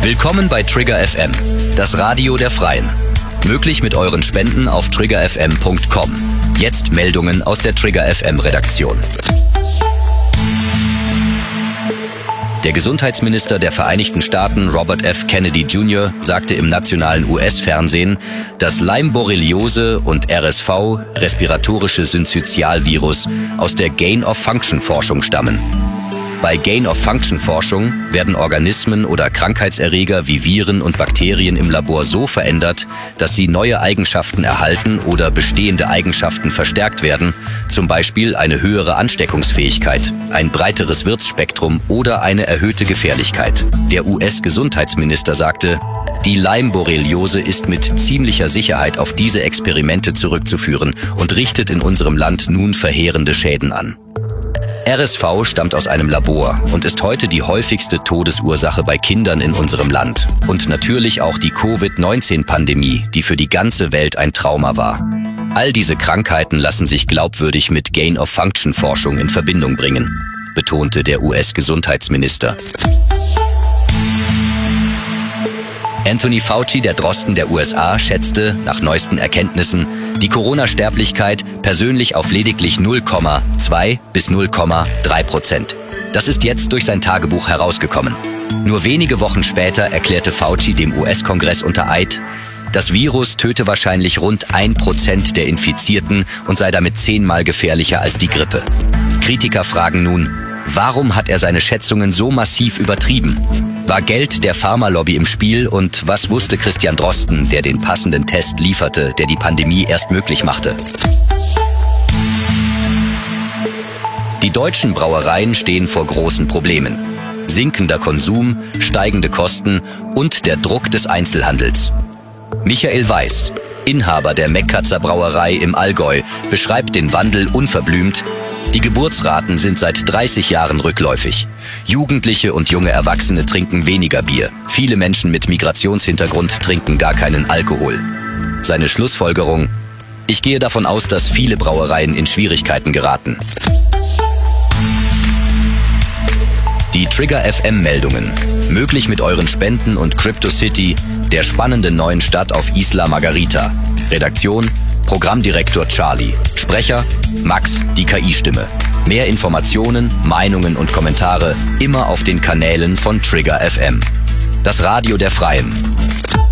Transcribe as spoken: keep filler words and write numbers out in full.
Willkommen bei Trigger F M, das Radio der Freien. Möglich mit euren Spenden auf trigger f m punkt com. Jetzt Meldungen aus der Trigger F M Redaktion. Der Gesundheitsminister der Vereinigten Staaten, Robert F. Kennedy Junior, sagte im nationalen U S-Fernsehen, dass Lyme-Borreliose und R S V, respiratorische Synzytialvirus, aus der Gain-of-Function-Forschung stammen. Bei Gain-of-Function-Forschung werden Organismen oder Krankheitserreger wie Viren und Bakterien im Labor so verändert, dass sie neue Eigenschaften erhalten oder bestehende Eigenschaften verstärkt werden, zum Beispiel eine höhere Ansteckungsfähigkeit, ein breiteres Wirtsspektrum oder eine erhöhte Gefährlichkeit. Der U S-Gesundheitsminister sagte, die Lyme-Borreliose ist mit ziemlicher Sicherheit auf diese Experimente zurückzuführen und richtet in unserem Land nun verheerende Schäden an. R S V stammt aus einem Labor und ist heute die häufigste Todesursache bei Kindern in unserem Land. Und natürlich auch die Covid neunzehn Pandemie, die für die ganze Welt ein Trauma war. All diese Krankheiten lassen sich glaubwürdig mit Gain-of-Function-Forschung in Verbindung bringen, betonte der U S-Gesundheitsminister. Anthony Fauci, der Drosten der U S A, schätzte, nach neuesten Erkenntnissen, die Corona-Sterblichkeit persönlich auf lediglich null Komma zwei bis null Komma drei Prozent. Das ist jetzt durch sein Tagebuch herausgekommen. Nur wenige Wochen später erklärte Fauci dem U S-Kongress unter Eid, das Virus töte wahrscheinlich rund ein Prozent der Infizierten und sei damit zehnmal gefährlicher als die Grippe. Kritiker fragen nun, warum hat er seine Schätzungen so massiv übertrieben? War Geld der Pharmalobby im Spiel und was wusste Christian Drosten, der den passenden Test lieferte, der die Pandemie erst möglich machte? Die deutschen Brauereien stehen vor großen Problemen. Sinkender Konsum, steigende Kosten und der Druck des Einzelhandels. Michael Weiß, Inhaber der Meckkatzer Brauerei im Allgäu, beschreibt den Wandel unverblümt. Die Geburtsraten sind seit dreißig Jahren rückläufig. Jugendliche und junge Erwachsene trinken weniger Bier. Viele Menschen mit Migrationshintergrund trinken gar keinen Alkohol. Seine Schlussfolgerung: Ich gehe davon aus, dass viele Brauereien in Schwierigkeiten geraten. Die Trigger F M-Meldungen. Möglich mit euren Spenden und CryptoCity, der spannenden neuen Stadt auf Isla Margarita. Redaktion: Programmdirektor Charlie. Sprecher: Max, die K I-Stimme. Mehr Informationen, Meinungen und Kommentare immer auf den Kanälen von Trigger F M. Das Radio der Freien.